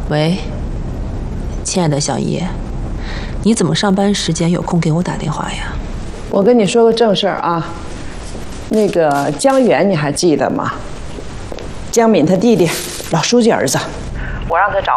喂，亲爱的小叶，你怎么上班时间有空给我打电话呀？ 我跟你说个正事儿啊，那个江源你还记得吗？江敏他弟弟，老书记儿子，我让他找